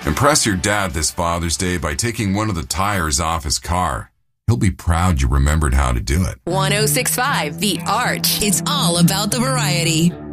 Impress your dad this Father's Day by taking one of the tires off his car. He'll be proud you remembered how to do it. 106.5 The Arch. It's all about the variety.